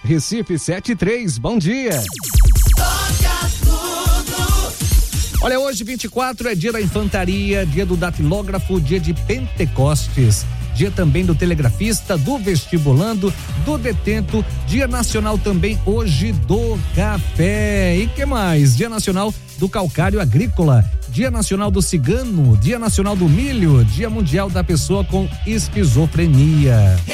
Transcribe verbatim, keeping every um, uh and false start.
Recife sete três, bom dia. Olha, hoje vinte e quatro é dia da infantaria, dia do datilógrafo, dia de Pentecostes, dia também do telegrafista, do vestibulando, do detento, dia nacional também hoje do café. E que mais? Dia nacional do calcário agrícola, dia nacional do cigano, dia nacional do milho, dia mundial da pessoa com esquizofrenia.